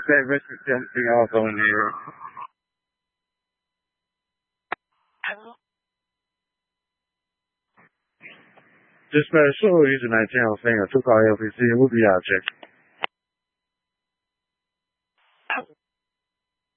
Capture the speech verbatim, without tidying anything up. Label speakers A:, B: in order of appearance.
A: that record something else on there. Dispatch, show is nineteen saying a two car L P C will be object.